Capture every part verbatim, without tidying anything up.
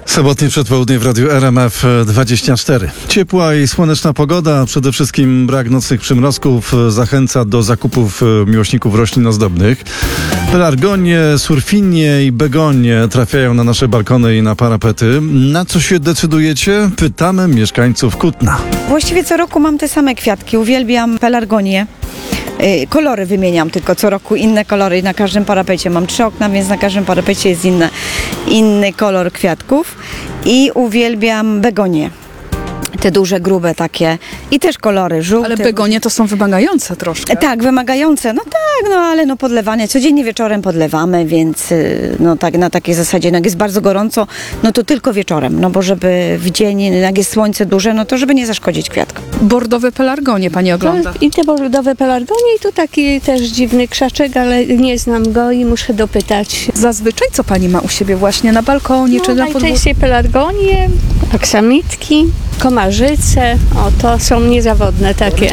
Sobotnie przedpołudnie w Radiu R M F dwadzieścia cztery. Ciepła i słoneczna pogoda, przede wszystkim brak nocnych przymrozków zachęca do zakupów miłośników roślin ozdobnych. Pelargonie, surfinie i begonie trafiają na nasze balkony i na parapety. Na co się decydujecie? Pytamy mieszkańców Kutna. Właściwie co roku mam te same kwiatki. Uwielbiam pelargonię. Yy, kolory wymieniam tylko co roku, inne kolory. Na każdym parapecie mam trzy okna, więc na każdym parapecie jest inne, inny kolor kwiatków. I uwielbiam begonię. Te duże, grube takie. I też kolory żółte. Ale begonie to są wymagające troszkę. Tak, wymagające. No tak, no ale no podlewanie. Codziennie wieczorem podlewamy, więc yy, no tak na takiej zasadzie, no jak jest bardzo gorąco, no to tylko wieczorem. No bo żeby w dzień, jak jest słońce duże, no to żeby nie zaszkodzić kwiatkom. Bordowe pelargonie pani ogląda. I te bordowe pelargonie i tu taki też dziwny krzaczek, ale nie znam go i muszę dopytać. Zazwyczaj co pani ma u siebie właśnie na balkonie No, czy na podwórzu? najczęściej pelargonie, aksamitki, komarzyce, o to są niezawodne takie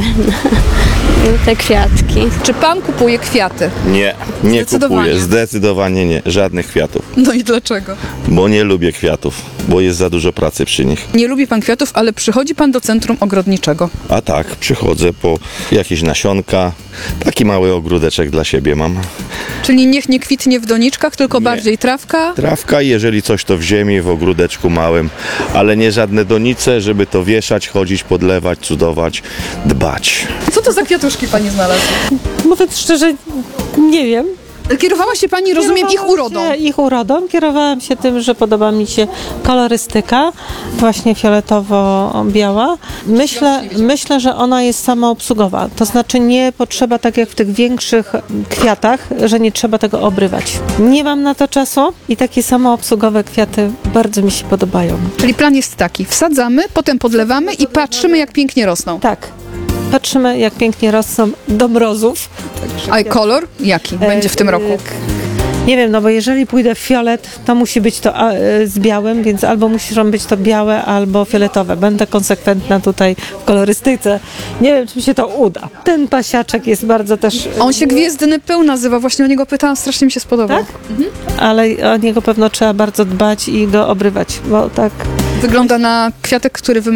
te kwiatki. Czy pan kupuje kwiaty? Nie, nie Zdecydowanie. kupuję. Zdecydowanie nie. Żadnych kwiatów. No i dlaczego? Bo nie lubię kwiatów, bo jest za dużo pracy przy nich. Nie lubi pan kwiatów, ale przychodzi pan do centrum ogrodniczego. A tak, przychodzę po jakieś nasionka. Taki mały ogródeczek dla siebie mam. Czyli niech nie kwitnie w doniczkach, tylko Nie. bardziej trawka. Trawka, jeżeli coś to w ziemi, w ogródeczku małym, ale nie żadne donice, żeby to wieszać, chodzić, podlewać, cudować, dbać. Co to za kwiatuszki pani znalazła? Mówiąc szczerze, nie wiem. Kierowała się pani, rozumiem, ich Kierowałam urodą. się Ich urodą. Kierowałam się tym, że podoba mi się kolorystyka, właśnie fioletowo-biała. Myślę, myślę, że ona jest samoobsługowa. To znaczy nie potrzeba, tak jak w tych większych kwiatach, że nie trzeba tego obrywać. Nie mam na to czasu i takie samoobsługowe kwiaty bardzo mi się podobają. Czyli plan jest taki, wsadzamy, potem podlewamy i patrzymy, jak pięknie rosną. Tak. Patrzymy, jak pięknie rosną do mrozów. A kolor jaki będzie w tym roku? Nie wiem, no bo jeżeli pójdę w fiolet, to musi być to a, y, z białym, więc albo muszą być to białe, albo fioletowe. Będę konsekwentna tutaj w kolorystyce. Nie wiem, czy mi się to uda. Ten pasiaczek jest bardzo też... On się Gwiezdny Pył nazywa, właśnie o niego pytałam, strasznie mi się spodobał. Tak? Ale o niego pewno trzeba bardzo dbać i go obrywać, bo tak... Wygląda na kwiatek, który wymaga